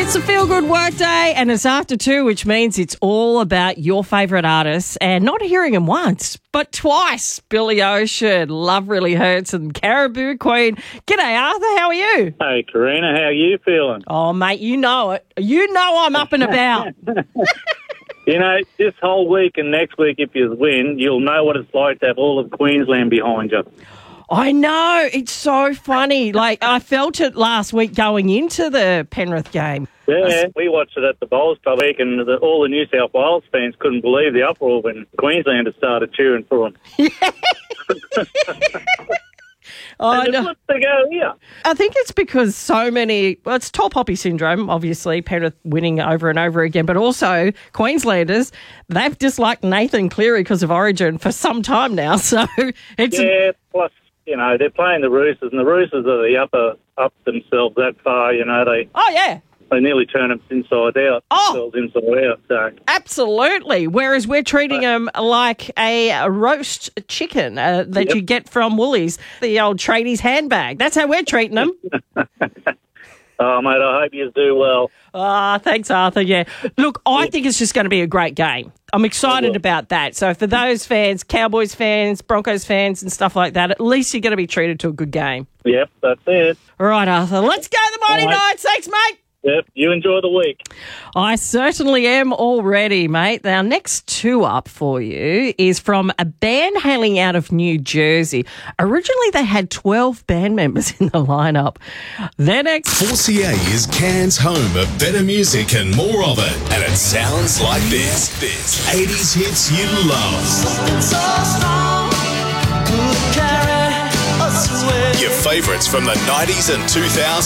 It's a feel-good work day and it's after 2, which means it's all about your favourite artists and not hearing them once, but twice. Billy Ocean, Love Really Hurts and Caribou Queen. G'day, Arthur. How are you? Hey, Karina, how you feeling? Oh, mate, you know it. You know I'm up and about. You know, this whole week and next week, if you win, you'll know what it's like to have all of Queensland behind you. I know. It's so funny. Like, I felt it last week going into the Penrith game. Yeah, we watched it at the Bowls Club week, and all the New South Wales fans couldn't believe the uproar when Queenslanders started cheering for them. Oh, and no. they go here. I think it's because so many, well, it's tall poppy syndrome, obviously, Penrith winning over and over again, but also Queenslanders, they've disliked Nathan Cleary because of Origin for some time now. So it's plus, you know, they're playing the Roosters, and the Roosters are up themselves that far, you know. They nearly turn them inside out, themselves inside out. So. Absolutely. Whereas we're treating them like a roast chicken that you get from Woolies, the old tradies handbag. That's how we're treating them. Oh, mate, I hope you do well. Thanks, Arthur. Yeah. Look, I think it's just going to be a great game. I'm excited about that. So for those fans, Cowboys fans, Broncos fans and stuff like that, at least you're going to be treated to a good game. Yep, that's it. All right, Arthur. Let's go the Mighty Knights. Thanks, mate. Yep, you enjoy the week. I certainly am already, mate. Our next 2 up for you is from a band hailing out of New Jersey. Originally, they had 12 band members in the lineup. Their next... 4CA is Cairns' home of better music and more of it. And it sounds like this. 80s hits you love. Your favourites from the 90s and 2000s.